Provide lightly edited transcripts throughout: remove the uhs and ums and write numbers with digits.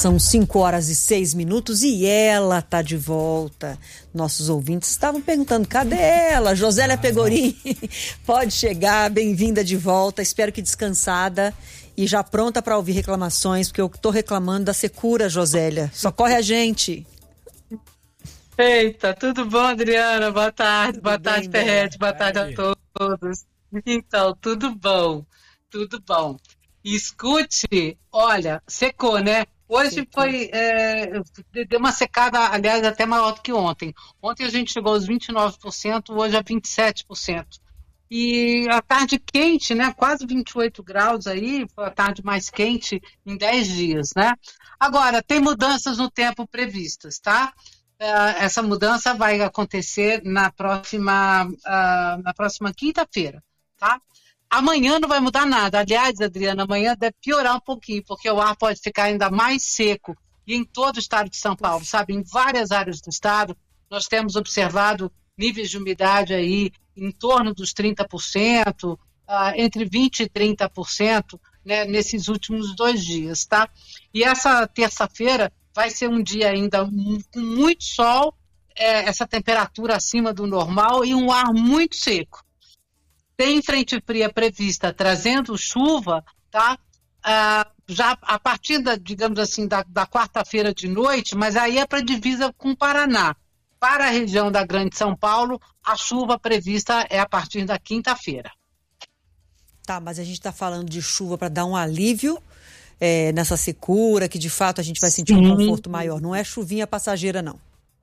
São 5h06 e ela tá de volta. Nossos ouvintes estavam perguntando, cadê ela? Josélia Pegorim, pode chegar, bem-vinda de volta. Espero que descansada e já pronta para ouvir reclamações, porque eu tô reclamando da secura, Josélia. Socorre a gente. Eita, tudo bom, Adriana? Boa tarde, boa tarde, Ferretti, boa tarde a todos. Então, tudo bom, tudo bom. Escute, olha, secou, né? Hoje foi, deu uma secada, aliás, até maior do que ontem. Ontem a gente chegou aos 29%, hoje a 27%. E a tarde quente, né? Quase 28 graus aí, foi a tarde mais quente em 10 dias, né? Agora, tem mudanças no tempo previstas, tá? Essa mudança vai acontecer na próxima quinta-feira, tá? Amanhã não vai mudar nada. Aliás, Adriana, amanhã deve piorar um pouquinho, porque o ar pode ficar ainda mais seco. E em todo o estado de São Paulo, sabe? Em várias áreas do estado, nós temos observado níveis de umidade aí em torno dos 30%, entre 20% e 30%, né, nesses últimos 2 dias, tá? E essa terça-feira vai ser um dia ainda com muito sol, essa temperatura acima do normal e um ar muito seco. Tem frente fria prevista trazendo chuva, tá? Já a partir digamos assim, da quarta-feira de noite, mas aí é para divisa com o Paraná. Para a região da Grande São Paulo, a chuva prevista é a partir da quinta-feira. Tá, mas a gente está falando de chuva para dar um alívio nessa secura, que de fato a gente vai sentir um conforto maior. Não é chuvinha passageira, não.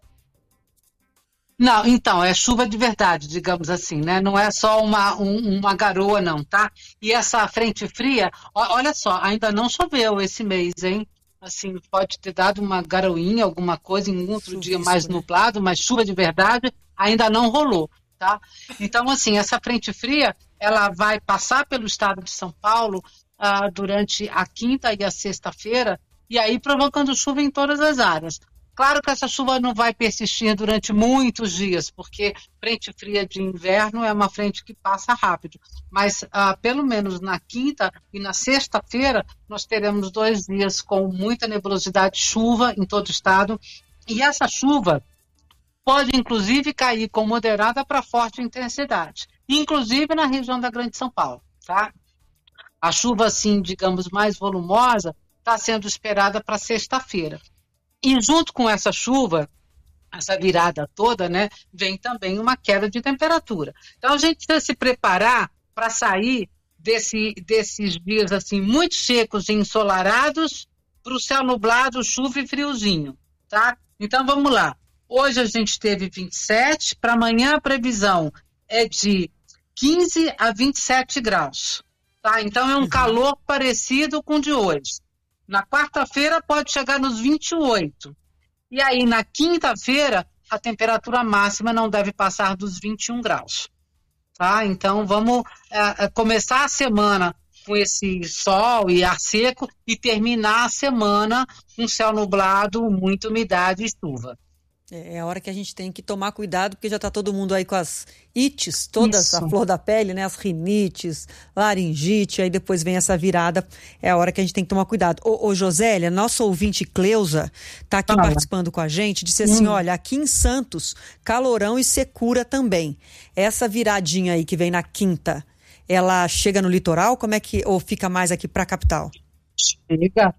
Não, então, é chuva de verdade, digamos assim, né? Não é só uma garoa, não, tá? E essa frente fria, olha só, ainda não choveu esse mês, hein? Assim, pode ter dado uma garoinha, alguma coisa em outro dia mais nublado, mas chuva de verdade ainda não rolou, tá? Então, assim, essa frente fria, ela vai passar pelo estado de São Paulo durante a quinta e a sexta-feira, e aí provocando chuva em todas as áreas. Claro que essa chuva não vai persistir durante muitos dias, porque frente fria de inverno é uma frente que passa rápido. Mas, pelo menos na quinta e na sexta-feira, nós teremos 2 dias com muita nebulosidade, chuva em todo o estado. E essa chuva pode, inclusive, cair com moderada para forte intensidade, inclusive na região da Grande São Paulo, tá? A chuva, assim, digamos, mais volumosa, está sendo esperada para sexta-feira. E junto com essa chuva, essa virada toda, né, vem também uma queda de temperatura. Então a gente precisa se preparar para sair desses dias assim muito secos e ensolarados para o céu nublado, chuva e friozinho, tá? Então vamos lá. Hoje a gente teve 27, para amanhã a previsão é de 15 a 27 graus, tá? Então é um calor parecido com o de hoje. Na quarta-feira pode chegar nos 28. E aí, na quinta-feira, a temperatura máxima não deve passar dos 21 graus. Tá? Então, vamos começar a semana com esse sol e ar seco e terminar a semana com céu nublado, muita umidade e chuva. É a hora que a gente tem que tomar cuidado, porque já está todo mundo aí com as ites, todas a flor da pele, né? As rinites, laringite, aí depois vem essa virada, é a hora que a gente tem que tomar cuidado. Ô Josélia, nossa ouvinte Cleusa está aqui participando com a gente, disse assim, olha, aqui em Santos, calorão e secura também. Essa viradinha aí que vem na quinta, ela chega no litoral, como é que, ou fica mais aqui para a capital? Chega.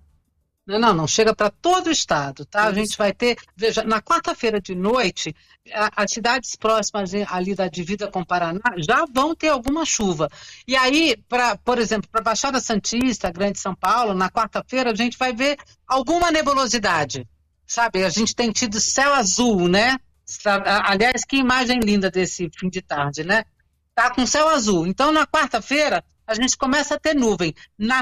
Não chega para todo o estado, tá? A gente vai ter, veja, na quarta-feira de noite, as cidades próximas ali da divisa com o Paraná já vão ter alguma chuva. E aí, por exemplo, para a Baixada Santista, Grande São Paulo, na quarta-feira a gente vai ver alguma nebulosidade, sabe? A gente tem tido céu azul, né? Aliás, que imagem linda desse fim de tarde, né? Tá com céu azul. Então, na quarta-feira, a gente começa a ter nuvem.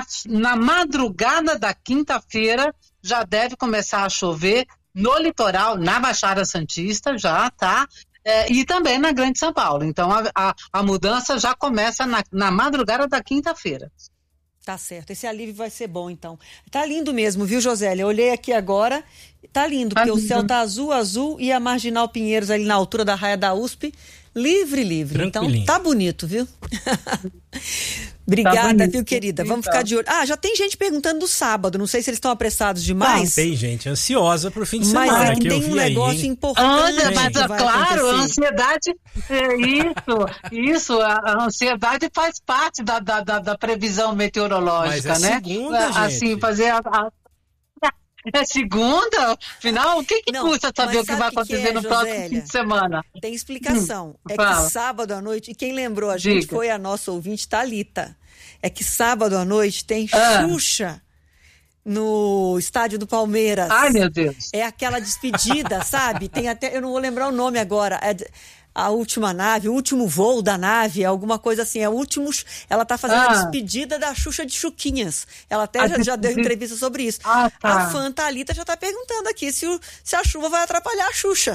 Na madrugada da quinta-feira, já deve começar a chover no litoral, na Baixada Santista, já, tá? E também na Grande São Paulo. Então, a mudança já começa na madrugada da quinta-feira. Tá certo, esse alívio vai ser bom, então. Tá lindo mesmo, viu, Josélia? Eu olhei aqui agora, tá lindo, porque o céu tá azul, e a Marginal Pinheiros ali na altura da raia da USP, livre. Então, tá bonito, viu? Obrigada, viu, querida? Vamos ficar de olho. Já tem gente perguntando do sábado. Não sei se eles estão apressados demais. Tem gente ansiosa pro fim de semana. Mas que tem um negócio importante. Mas, claro, a ansiedade. Isso. A ansiedade faz parte da previsão meteorológica, mas é né? Segunda, gente. Assim, fazer É segunda? Afinal, o que custa saber o que vai acontecer no próximo fim de semana? Tem explicação. Que sábado à noite, e quem lembrou a gente foi a nossa ouvinte Thalita. É que sábado à noite tem Xuxa no estádio do Palmeiras. Ai, meu Deus. É aquela despedida, sabe? Tem até, eu não vou lembrar o nome agora, a última nave, o último voo da nave, alguma coisa assim, ela tá fazendo a despedida da Xuxa de Chuquinhas. Ela até já deu entrevista sobre isso. Tá. A fã Thalita já tá perguntando aqui se a chuva vai atrapalhar a Xuxa.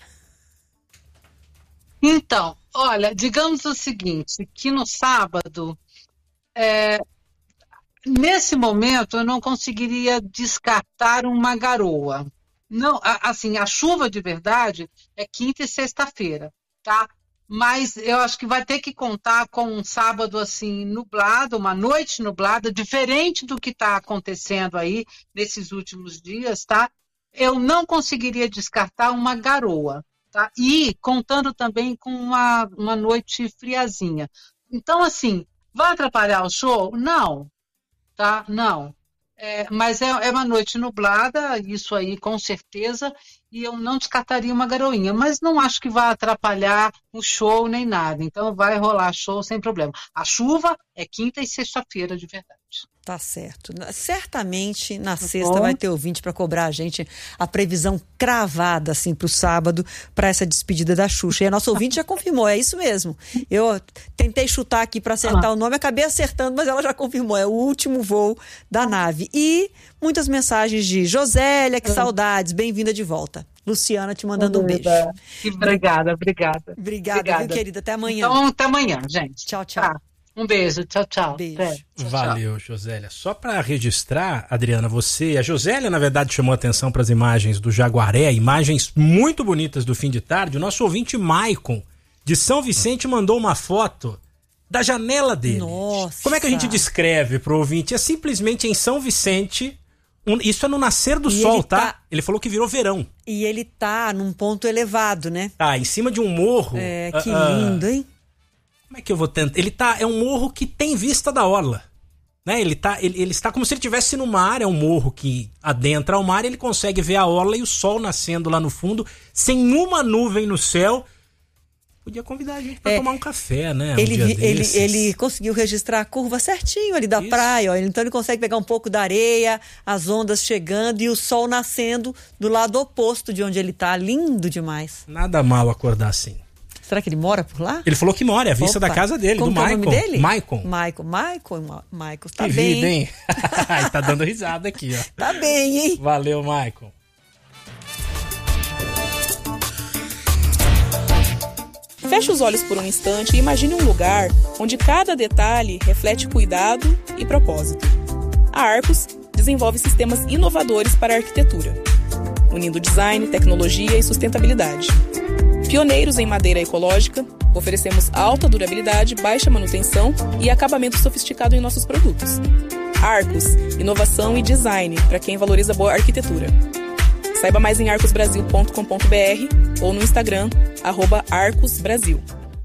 Então, olha, digamos o seguinte, que no sábado, nesse momento eu não conseguiria descartar uma garoa. Não, assim, a chuva de verdade é quinta e sexta-feira, tá? Mas eu acho que vai ter que contar com um sábado assim nublado, uma noite nublada, diferente do que está acontecendo aí nesses últimos dias, tá? Eu não conseguiria descartar uma garoa, tá? E contando também com uma noite friazinha. Então, assim, vai atrapalhar o show? Não, tá? Não. Mas é uma noite nublada, isso aí com certeza, e eu não descartaria uma garoinha, mas não acho que vai atrapalhar o show nem nada, então vai rolar show sem problema. A chuva é quinta e sexta-feira de verdade. Tá certo. Certamente na sexta vai ter ouvinte para cobrar a gente a previsão cravada assim pro sábado para essa despedida da Xuxa. E a nossa ouvinte já confirmou, é isso mesmo. Eu tentei chutar aqui para acertar o nome, acabei acertando, mas ela já confirmou, é o último voo da nave. E muitas mensagens de Josélia, que saudades, bem-vinda de volta. Luciana te mandando um beijo. Obrigada. Obrigada, viu, querida? Até amanhã. Então, até amanhã, gente. Tchau. Tá. Um beijo, tchau. Beijo. Valeu, Josélia. Só para registrar, Adriana, a Josélia, na verdade, chamou atenção para as imagens do Jaguaré, imagens muito bonitas do fim de tarde. O nosso ouvinte Maicon, de São Vicente, mandou uma foto da janela dele. Nossa! Como é que a gente descreve pro ouvinte? É simplesmente em São Vicente, isso é no nascer do sol, tá? Ele falou que virou verão. E ele tá num ponto elevado, né? Tá, em cima de um morro. Que lindo, hein? Como é que eu vou tentar? É um morro que tem vista da orla, né? Ele está como se ele estivesse no mar, é um morro que adentra ao mar, ele consegue ver a orla e o sol nascendo lá no fundo, sem uma nuvem no céu. Podia convidar a gente para tomar um café, né? Ele conseguiu registrar a curva certinho ali da praia, ó. Então ele consegue pegar um pouco da areia, as ondas chegando e o sol nascendo do lado oposto de onde ele tá. Lindo demais. Nada mal acordar assim. Será que ele mora por lá? Ele falou que mora, é a vista da casa dele, como do Maicon. É o nome dele? Maicon, tá que bem. Vida, hein? Tá dando risada aqui, ó. Tá bem, hein? Valeu, Maicon. Feche os olhos por um instante e imagine um lugar onde cada detalhe reflete cuidado e propósito. A Arcos desenvolve sistemas inovadores para a arquitetura, unindo design, tecnologia e sustentabilidade. Pioneiros em madeira ecológica, oferecemos alta durabilidade, baixa manutenção e acabamento sofisticado em nossos produtos. Arcos, inovação e design para quem valoriza boa arquitetura. Saiba mais em arcosbrasil.com.br ou no Instagram, @arcosbrasil.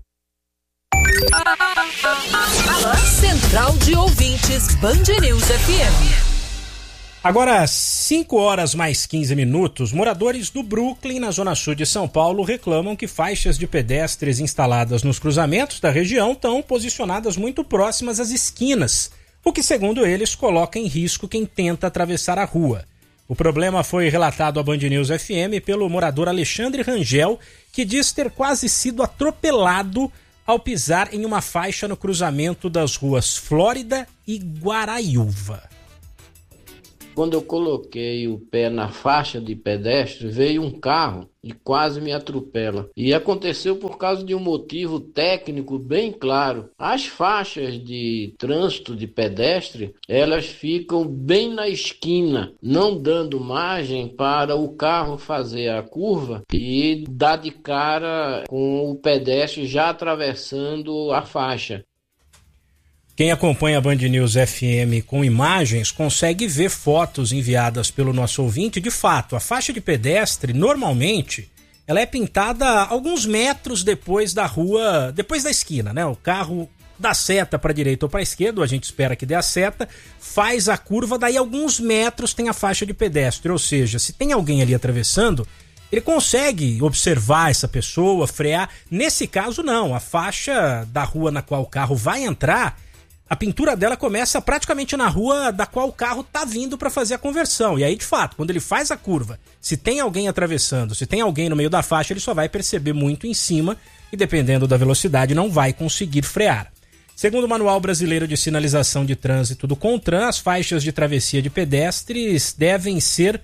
Central de Ouvintes, Band News FM. Agora, 5h mais 15, moradores do Brooklyn, na zona sul de São Paulo, reclamam que faixas de pedestres instaladas nos cruzamentos da região estão posicionadas muito próximas às esquinas, o que, segundo eles, coloca em risco quem tenta atravessar a rua. O problema foi relatado à Band News FM pelo morador Alexandre Rangel, que diz ter quase sido atropelado ao pisar em uma faixa no cruzamento das ruas Flórida e Guaraiúva. Quando eu coloquei o pé na faixa de pedestre, veio um carro e quase me atropela. E aconteceu por causa de um motivo técnico bem claro. As faixas de trânsito de pedestre, elas ficam bem na esquina, não dando margem para o carro fazer a curva e dar de cara com o pedestre já atravessando a faixa. Quem acompanha a Band News FM com imagens consegue ver fotos enviadas pelo nosso ouvinte. De fato, a faixa de pedestre, normalmente, ela é pintada alguns metros depois da rua, depois da esquina, né? O carro dá seta para a direita ou para a esquerda, a gente espera que dê a seta, faz a curva, daí alguns metros tem a faixa de pedestre. Ou seja, se tem alguém ali atravessando, ele consegue observar essa pessoa, frear. Nesse caso, não. A faixa da rua na qual o carro vai entrar, a pintura dela começa praticamente na rua da qual o carro está vindo para fazer a conversão. E aí, de fato, quando ele faz a curva, se tem alguém atravessando, se tem alguém no meio da faixa, ele só vai perceber muito em cima e, dependendo da velocidade, não vai conseguir frear. Segundo o Manual Brasileiro de Sinalização de Trânsito do CONTRAN, as faixas de travessia de pedestres devem ser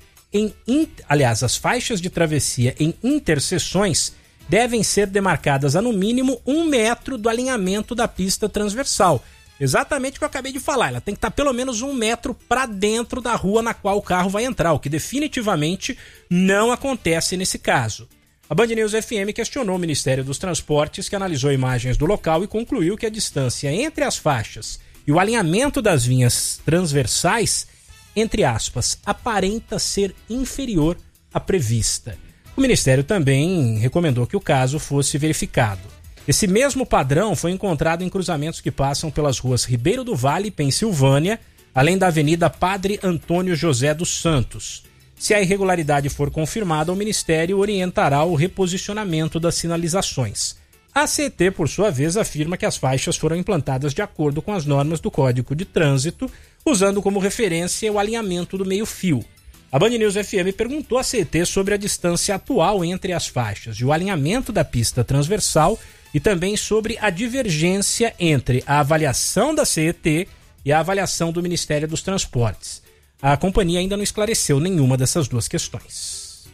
as faixas de travessia em interseções devem ser demarcadas a no mínimo 1 metro do alinhamento da pista transversal. Exatamente o que eu acabei de falar, ela tem que estar pelo menos 1 metro para dentro da rua na qual o carro vai entrar, o que definitivamente não acontece nesse caso. A Band News FM questionou o Ministério dos Transportes, que analisou imagens do local e concluiu que a distância entre as faixas e o alinhamento das linhas transversais, entre aspas, aparenta ser inferior à prevista. O Ministério também recomendou que o caso fosse verificado. Esse mesmo padrão foi encontrado em cruzamentos que passam pelas ruas Ribeiro do Vale e Pensilvânia, além da Avenida Padre Antônio José dos Santos. Se a irregularidade for confirmada, o Ministério orientará o reposicionamento das sinalizações. A CET, por sua vez, afirma que as faixas foram implantadas de acordo com as normas do Código de Trânsito, usando como referência o alinhamento do meio-fio. A Band News FM perguntou à CET sobre a distância atual entre as faixas e o alinhamento da pista transversal e também sobre a divergência entre a avaliação da CET e a avaliação do Ministério dos Transportes. A companhia ainda não esclareceu nenhuma dessas duas questões.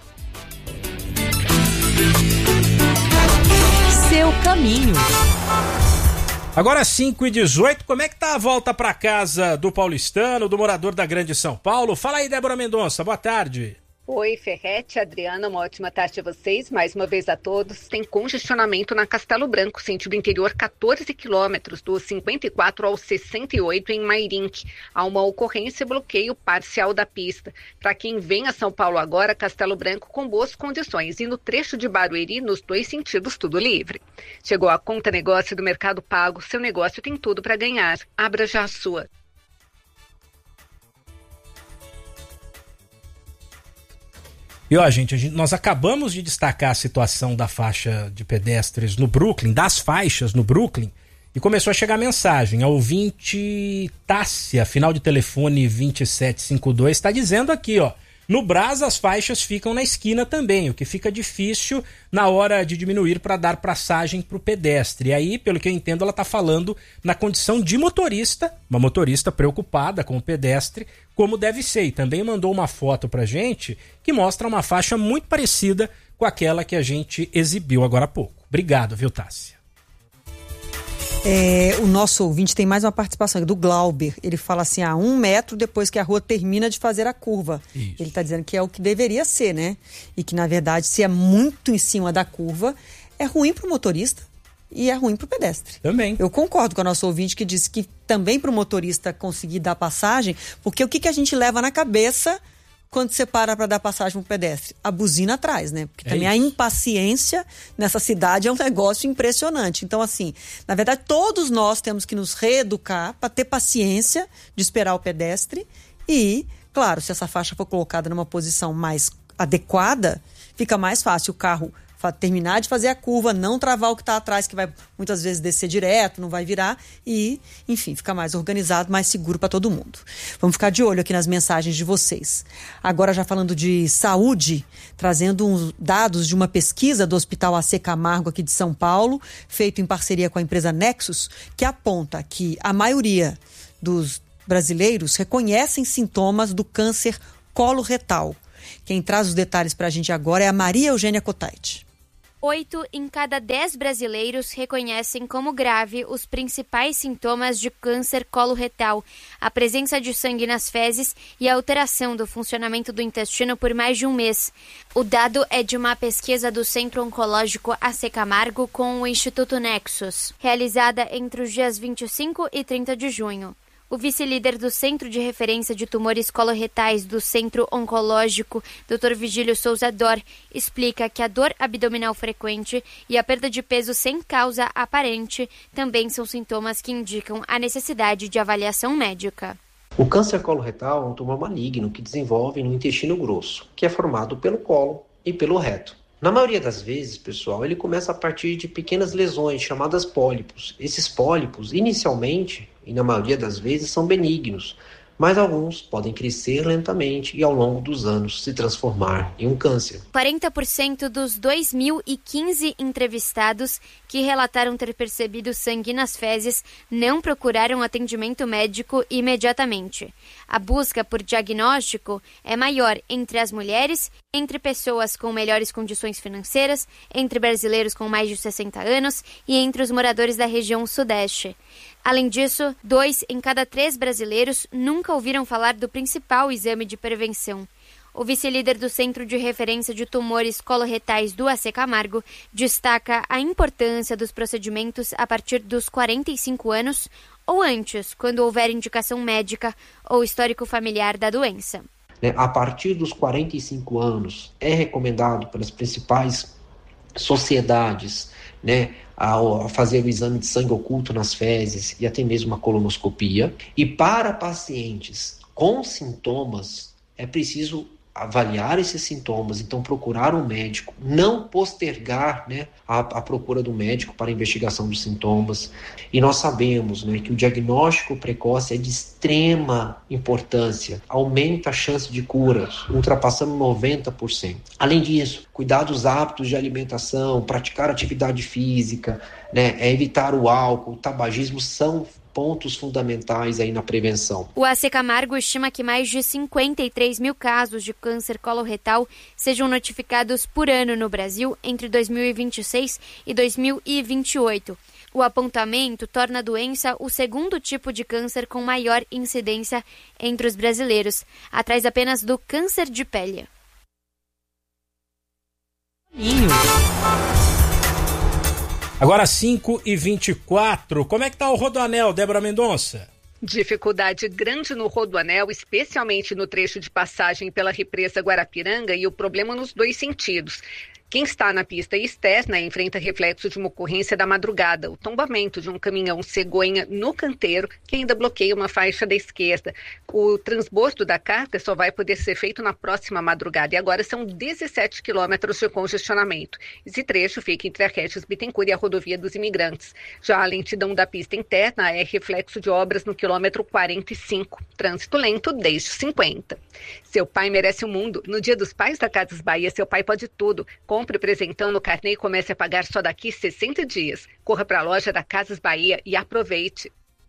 Seu caminho. Agora 5h18, como é que tá a volta para casa do paulistano, do morador da Grande São Paulo? Fala aí, Débora Mendonça, boa tarde. Oi, Ferretti, Adriana, uma ótima tarde a vocês, mais uma vez a todos. Tem congestionamento na Castelo Branco, sentido interior 14 quilômetros, do 54 ao 68 em Mairink. Há uma ocorrência e bloqueio parcial da pista. Para quem vem a São Paulo agora, Castelo Branco com boas condições e no trecho de Barueri, nos 2 sentidos, tudo livre. Chegou a Conta Negócio do Mercado Pago, seu negócio tem tudo para ganhar. Abra já a sua. E ó, nós acabamos de destacar a situação da faixa de pedestres no Brooklyn, das faixas no Brooklyn, e começou a chegar mensagem. A ouvinte Tássia, final de telefone 2752, está dizendo aqui, ó, no Brás as faixas ficam na esquina também, o que fica difícil na hora de diminuir para dar passagem para o pedestre. E aí, pelo que eu entendo, ela está falando na condição de motorista, uma motorista preocupada com o pedestre, como deve ser. E também mandou uma foto pra gente que mostra uma faixa muito parecida com aquela que a gente exibiu agora há pouco. Obrigado, viu, Tássia? O nosso ouvinte tem mais uma participação aqui, do Glauber. Ele fala assim, 1 metro depois que a rua termina de fazer a curva. Isso. Ele está dizendo que é o que deveria ser, né? E que, na verdade, se é muito em cima da curva, é ruim para o motorista e é ruim para o pedestre. Também. Eu concordo com a nossa ouvinte que disse que também para o motorista conseguir dar passagem, porque o que a gente leva na cabeça quando você para dar passagem para o pedestre? A buzina atrás, né? Porque também a impaciência nessa cidade é um negócio impressionante. Então, assim, na verdade, todos nós temos que nos reeducar para ter paciência de esperar o pedestre e, claro, se essa faixa for colocada numa posição mais adequada, fica mais fácil o carro terminar de fazer a curva, não travar o que está atrás, que vai muitas vezes descer direto, não vai virar e, enfim, ficar mais organizado, mais seguro para todo mundo. Vamos ficar de olho aqui nas mensagens de vocês. Agora, já falando de saúde, trazendo uns dados de uma pesquisa do Hospital AC Camargo aqui de São Paulo, feito em parceria com a empresa Nexus, que aponta que a maioria dos brasileiros reconhecem sintomas do câncer coloretal. Quem traz os detalhes para a gente agora é a Maria Eugênia Cotait. 8 em cada 10 brasileiros reconhecem como grave os principais sintomas de câncer coloretal, a presença de sangue nas fezes e a alteração do funcionamento do intestino por mais de um mês. O dado é de uma pesquisa do Centro Oncológico AC Camargo com o Instituto Nexus, realizada entre os dias 25 e 30 de junho. O vice-líder do Centro de Referência de Tumores Coloretais do Centro Oncológico, Dr. Vigílio Souza Dor, explica que a dor abdominal frequente e a perda de peso sem causa aparente também são sintomas que indicam a necessidade de avaliação médica. O câncer coloretal é um tumor maligno que desenvolve no intestino grosso, que é formado pelo colo e pelo reto. Na maioria das vezes, pessoal, ele começa a partir de pequenas lesões chamadas pólipos. Esses pólipos, inicialmente, e na maioria das vezes, são benignos, mas alguns podem crescer lentamente e ao longo dos anos se transformar em um câncer. 40% dos 2.015 entrevistados que relataram ter percebido sangue nas fezes não procuraram atendimento médico imediatamente. A busca por diagnóstico é maior entre as mulheres, entre pessoas com melhores condições financeiras, entre brasileiros com mais de 60 anos e entre os moradores da região sudeste. Além disso, 2 em cada 3 brasileiros nunca ouviram falar do principal exame de prevenção. O vice-líder do Centro de Referência de Tumores Coloretais do AC Camargo destaca a importância dos procedimentos a partir dos 45 anos ou antes, quando houver indicação médica ou histórico familiar da doença. A partir dos 45 anos, é recomendado pelas principais sociedades, a fazer o exame de sangue oculto nas fezes e até mesmo a colonoscopia. E para pacientes com sintomas, é preciso avaliar esses sintomas, então procurar um médico, não postergar a procura do médico para a investigação dos sintomas. E nós sabemos que o diagnóstico precoce é de extrema importância, aumenta a chance de cura, ultrapassando 90%. Além disso, cuidar dos hábitos de alimentação, praticar atividade física, evitar o álcool, o tabagismo são pontos fundamentais aí na prevenção. O AC Camargo estima que mais de 53 mil casos de câncer coloretal sejam notificados por ano no Brasil entre 2026 e 2028. O apontamento torna a doença o segundo tipo de câncer com maior incidência entre os brasileiros, atrás apenas do câncer de pele. Agora 5h24. Como é que tá o Rodoanel, Débora Mendonça? Dificuldade grande no Rodoanel, especialmente no trecho de passagem pela represa Guarapiranga, e o problema nos dois sentidos. Quem está na pista externa enfrenta reflexo de uma ocorrência da madrugada, o tombamento de um caminhão cegonha no canteiro, que ainda bloqueia uma faixa da esquerda. O transbordo da carga só vai poder ser feito na próxima madrugada, e agora são 17 quilômetros de congestionamento. Esse trecho fica entre a Regis Bittencourt e a Rodovia dos Imigrantes. Já a lentidão da pista interna é reflexo de obras no quilômetro 45, trânsito lento desde 50. Seu pai merece o mundo. No Dia dos Pais da Casas Bahia, seu pai pode tudo. Compre o presentão no carnê e comece a pagar só daqui 60 dias. Corra para a loja da Casas Bahia e aproveite.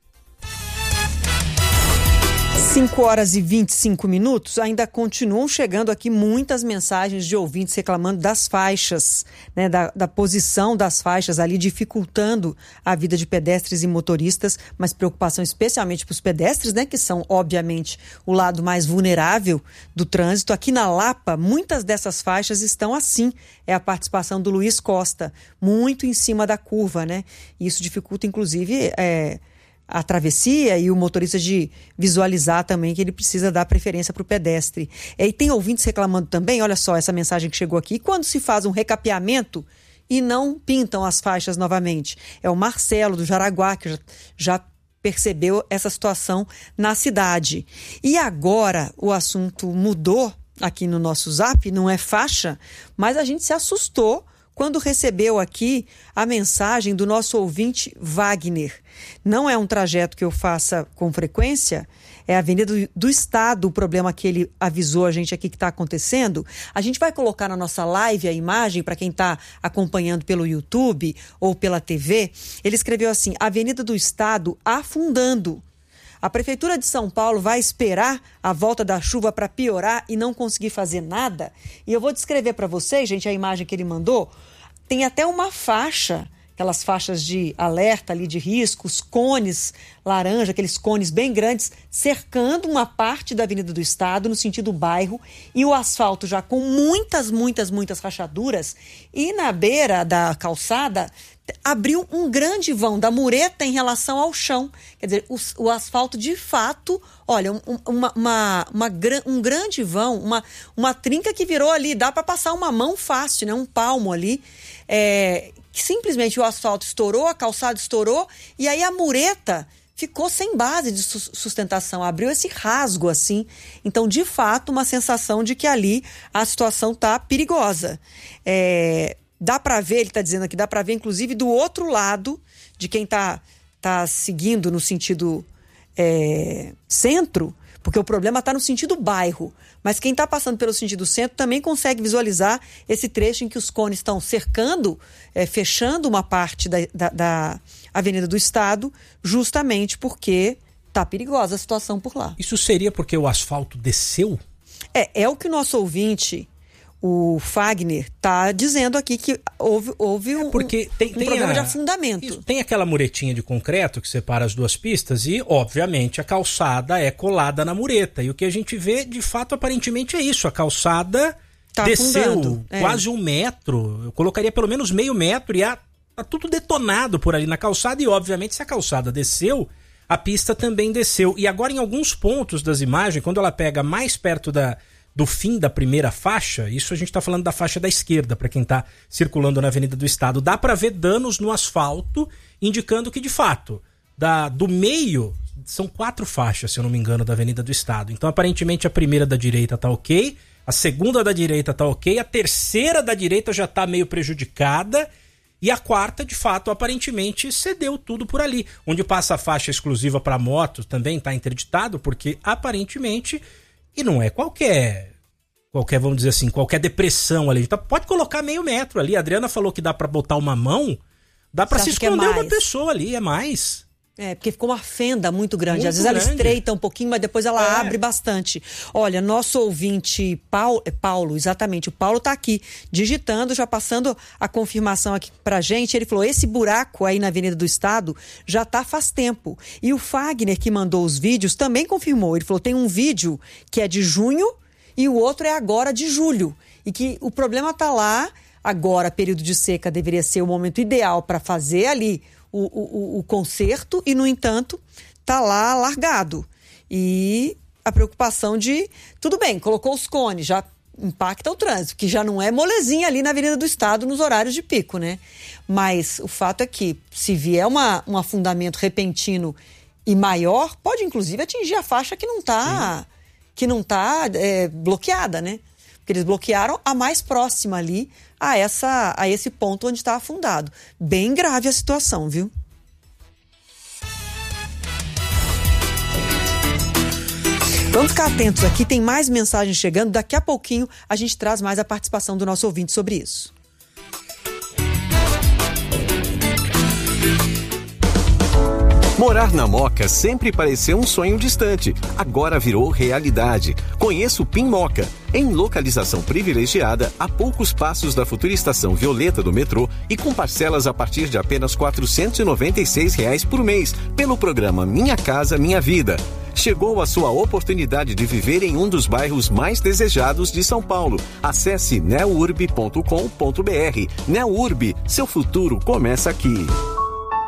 5h25, ainda continuam chegando aqui muitas mensagens de ouvintes reclamando das faixas, da posição das faixas ali, dificultando a vida de pedestres e motoristas, mas preocupação especialmente para os pedestres, que são, obviamente, o lado mais vulnerável do trânsito. Aqui na Lapa, muitas dessas faixas estão assim. É a participação do Luiz Costa, muito em cima da curva, Isso dificulta, inclusive, a travessia e o motorista de visualizar também que ele precisa dar preferência para o pedestre. E tem ouvintes reclamando também, olha só essa mensagem que chegou aqui, quando se faz um recapeamento e não pintam as faixas novamente. É o Marcelo do Jaraguá que já percebeu essa situação na cidade. E agora o assunto mudou aqui no nosso Zap, não é faixa, mas a gente se assustou quando recebeu aqui a mensagem do nosso ouvinte Wagner. Não é um trajeto que eu faça com frequência, é a Avenida do Estado, o problema que ele avisou a gente aqui que está acontecendo. A gente vai colocar na nossa live a imagem para quem está acompanhando pelo YouTube ou pela TV. Ele escreveu assim: Avenida do Estado afundando. A Prefeitura de São Paulo vai esperar a volta da chuva para piorar e não conseguir fazer nada? E eu vou descrever para vocês, gente, a imagem que ele mandou. tem até uma faixa, aquelas faixas de alerta ali de risco, os cones laranja, aqueles cones bem grandes, cercando uma parte da Avenida do Estado, no sentido bairro, e o asfalto já com muitas rachaduras, e na beira da calçada abriu um grande vão da mureta em relação ao chão. Quer dizer, o asfalto de fato, olha, um grande vão, uma trinca que virou ali, dá para passar uma mão fácil, né? Um palmo ali, que simplesmente o asfalto estourou, a calçada estourou, e aí a mureta ficou sem base de sustentação, abriu esse rasgo assim. Então, de fato, uma sensação de que ali a situação está perigosa. Dá para ver, ele está dizendo aqui, dá para ver inclusive do outro lado, de quem tá seguindo no sentido centro, porque o problema está no sentido bairro, mas quem está passando pelo sentido centro também consegue visualizar esse trecho em que os cones estão cercando, fechando uma parte da Avenida do Estado, justamente porque está perigosa a situação por lá. Isso seria porque o asfalto desceu? É o que o nosso ouvinte, o Fagner, está dizendo aqui, que houve um problema de afundamento. Tem aquela muretinha de concreto que separa as duas pistas e, obviamente, a calçada é colada na mureta. E o que a gente vê, de fato, aparentemente é isso. A calçada desceu quase 1 metro. Eu colocaria pelo menos meio metro e tá tudo detonado por ali na calçada. E, obviamente, se a calçada desceu, a pista também desceu. E agora, em alguns pontos das imagens, quando ela pega mais perto do fim da primeira faixa, isso a gente está falando da faixa da esquerda, para quem está circulando na Avenida do Estado, dá para ver danos no asfalto, indicando que, de fato, do meio, são 4 faixas, se eu não me engano, da Avenida do Estado. Então, aparentemente, a primeira da direita está ok, a segunda da direita está ok, a terceira da direita já está meio prejudicada, e a quarta, de fato, aparentemente, cedeu tudo por ali. Onde passa a faixa exclusiva para moto, também está interditado, porque, aparentemente... E não é qualquer, vamos dizer assim, qualquer depressão ali. Pode colocar meio metro ali. A Adriana falou que dá pra botar uma mão, dá pra se esconder uma pessoa ali, é mais. Porque ficou uma fenda muito grande. Às vezes ela estreita um pouquinho, mas depois ela abre bastante. Olha, nosso ouvinte Paulo, exatamente, o Paulo tá aqui digitando, já passando a confirmação aqui pra gente. Ele falou, esse buraco aí na Avenida do Estado já tá faz tempo. E o Fagner, que mandou os vídeos, também confirmou. Ele falou, tem um vídeo que é de junho e o outro é agora de julho. E que o problema tá lá, agora, período de seca deveria ser o momento ideal para fazer ali o conserto, e, no entanto, tá lá largado. E a preocupação de, tudo bem, colocou os cones, já impacta o trânsito, que já não é molezinha ali na Avenida do Estado nos horários de pico, né? Mas o fato é que, se vier um afundamento repentino e maior, pode inclusive atingir a faixa que não tá bloqueada, né? Porque eles bloquearam a mais próxima ali a esse ponto onde está afundado. Bem grave a situação, viu? Vamos ficar atentos aqui, tem mais mensagens chegando. Daqui a pouquinho a gente traz mais a participação do nosso ouvinte sobre isso. Morar na Moca sempre pareceu um sonho distante, agora virou realidade. Conheça o PIN Moca, em localização privilegiada, a poucos passos da futura estação Violeta do metrô e com parcelas a partir de apenas R$ 496 por mês, pelo programa Minha Casa Minha Vida. Chegou a sua oportunidade de viver em um dos bairros mais desejados de São Paulo. Acesse neurb.com.br. Neurb, seu futuro começa aqui.